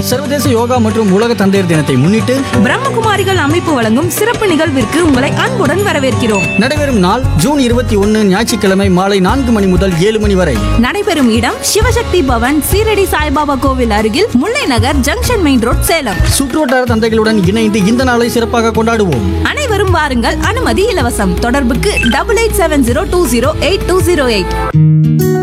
சர்வதேச யோகா மற்றும் உலக தந்தையர் தினத்தை முன்னிட்டு பிரம்மகுமாரிகள் அமைப்பு வழங்கும் சிறப்பு நிகழ்விற்கு உங்களை அன்புடன் வரவேற்கிறோம். நடைபெறும் நாள் ஜூன் 21 ஞாயிற்றுக்கிழமை மாலை 4 மணி முதல் 7 மணி வரை. நடைபெறும் இடம் சிவசக்தி பவன், சீரடி சாய்பாபா கோவில் அருகில், முல்லை நகர் ஜங்ஷன், மெயின் ரோட், சேலம். சுற்றுவட்டார தந்தைகளுடன் இணைந்து இந்த நாளை சிறப்பாக கொண்டாடுவோம். அனைவரும் வாருங்கள். அனுமதி இலவசம். தொடர்புக்கு 8870208208.